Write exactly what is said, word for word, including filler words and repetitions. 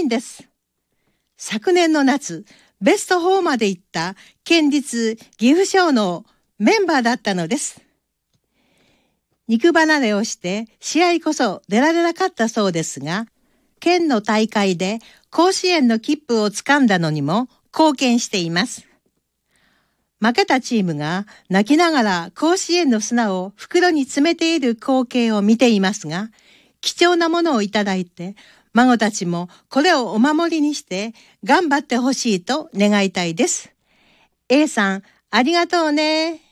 人です。昨年の夏、ベストよんまで行った県立岐阜商のメンバーだったのです。肉離れをして試合こそ出られなかったそうですが、県の大会で甲子園の切符をつかんだのにも貢献しています。負けたチームが泣きながら甲子園の砂を袋に詰めている光景を見ていますが、貴重なものをいただいて、孫たちもこれをお守りにして頑張ってほしいと願いたいです。A さん、ありがとうね。